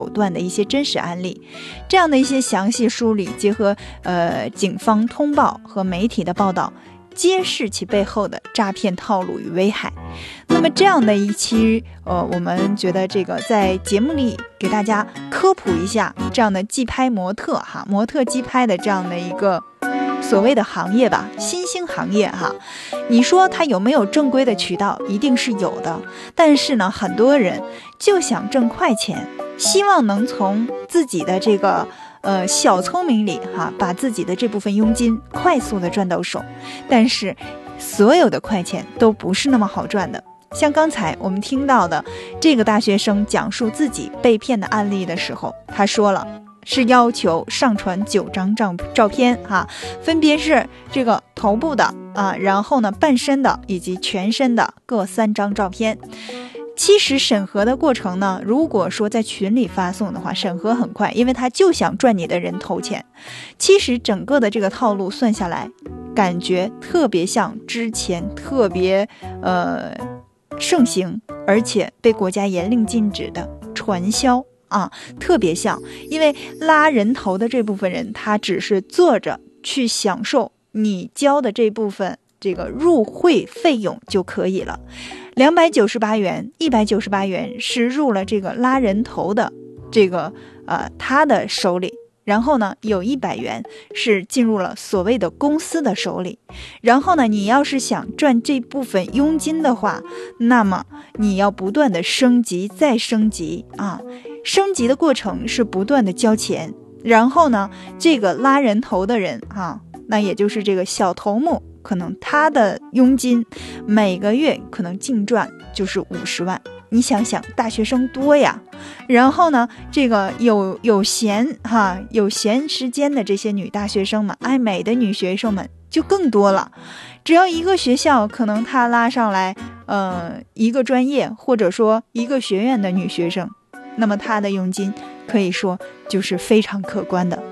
手段的一些真实案例，这样的一些详细梳理，结合警方通报和媒体的报道，揭示其背后的诈骗套路与危害。那么这样的一期我们觉得这个在节目里给大家科普一下这样的寄拍模特模特寄拍的这样的一个所谓的行业吧，新兴行业你说它有没有正规的渠道？一定是有的，但是呢，很多人就想挣快钱，希望能从自己的这个小聪明里把自己的这部分佣金快速的赚到手。但是所有的快钱都不是那么好赚的。像刚才我们听到的这个大学生讲述自己被骗的案例的时候，他说了是要求上传9张照片分别是这个头部的然后呢半身的以及全身的各3张照片。其实审核的过程呢，如果说在群里发送的话，审核很快，因为他就想赚你的人头钱。其实整个的这个套路算下来，感觉特别像之前特别盛行而且被国家严令禁止的传销特别像。因为拉人头的这部分人，他只是坐着去享受你交的这部分这个入会费用就可以了。298元198元是入了这个拉人头的这个他的手里，然后呢有100元是进入了所谓的公司的手里。然后呢你要是想赚这部分佣金的话，那么你要不断的升级再升级升级的过程是不断的交钱。然后呢这个拉人头的人那也就是这个小头目，可能他的佣金每个月可能净赚就是50万。你想想大学生多呀，然后呢这个有闲时间的这些女大学生们，爱美的女学生们就更多了。只要一个学校可能他拉上来一个专业或者说一个学院的女学生，那么他的佣金可以说就是非常可观的。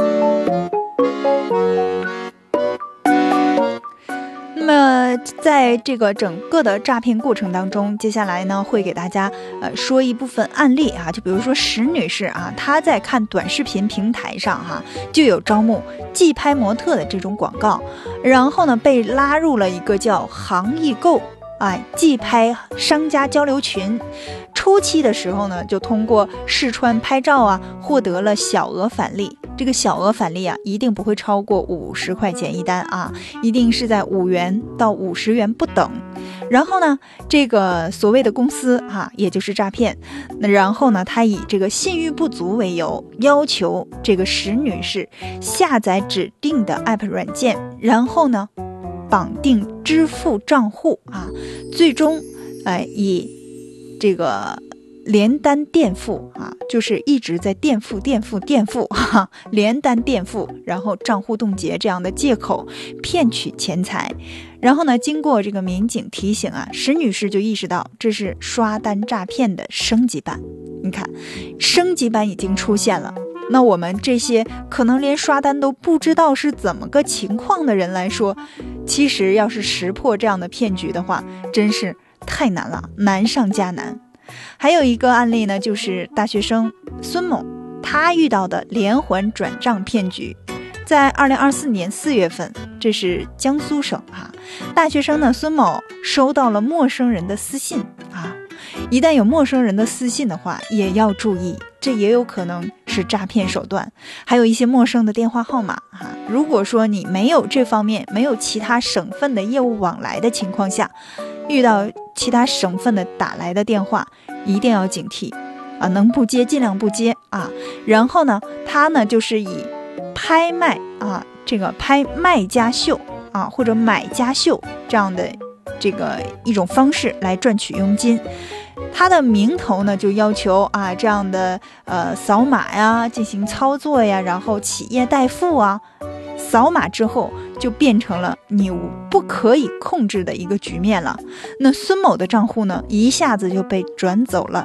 那么在这个整个的诈骗过程当中，接下来呢会给大家说一部分案例就比如说石女士她在看短视频平台上就有招募寄拍模特的这种广告，然后呢被拉入了一个叫行易购寄拍商家交流群。初期的时候呢，就通过试穿拍照获得了小额返利。这个小额返利一定不会超过50块钱一单一定是在5元到50元不等。然后呢这个所谓的公司也就是诈骗，然后呢他以这个信誉不足为由，要求这个石女士下载指定的 app 软件，然后呢绑定支付账户最终以这个连单垫付就是一直在垫付连单垫付，然后账户冻结这样的借口骗取钱财。然后呢经过这个民警提醒石女士就意识到这是刷单诈骗的升级版。你看升级版已经出现了，那我们这些可能连刷单都不知道是怎么个情况的人来说，其实要是识破这样的骗局的话，真是太难了，难上加难。还有一个案例呢，就是大学生孙某他遇到的连环转账骗局。在2024年4月份，这是江苏省大学生呢孙某收到了陌生人的私信一旦有陌生人的私信的话，也要注意，这也有可能是诈骗手段。还有一些陌生的电话号码如果说你没有这方面没有其他省份的业务往来的情况下，遇到其他省份的打来的电话一定要警惕能不接尽量不接然后呢他呢就是以拍卖这个拍卖家秀或者买家秀这样的这个一种方式来赚取佣金。他的名头呢就要求这样的扫码进行操作然后企业代付扫码之后就变成了你不可以控制的一个局面了。那孙某的账户呢一下子就被转走了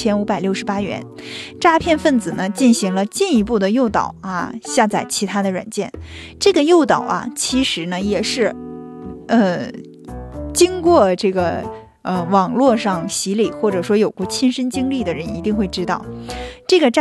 2568元。诈骗分子呢进行了进一步的诱导下载其他的软件。这个诱导其实呢也是经过这个网络上洗礼或者说有过亲身经历的人一定会知道，这个